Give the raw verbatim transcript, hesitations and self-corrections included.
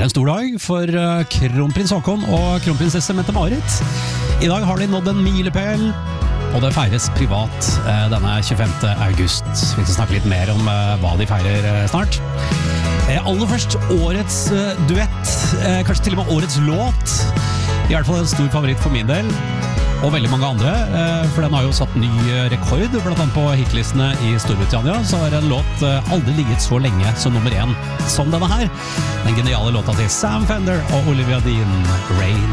er en stor dag for kronprins Håkon og kronprinsesse Mette-Marit. I dag har de nådd en milepæl, og det feires privat denne tjuefemte august. Vi skal snakke litt mer om hva de feirer snart. Aller først årets duett, kanskje til og med årets låt. I hvert fall en stor favoritt for min del, og veldig mange andre, for den har jo satt ny rekord, blant annet på hitlistene i Storbritannia, så har en låt aldri ligget så lenge som nummer én som denne her. Den geniale låta til Sam Fender og Olivia Dean, Rain.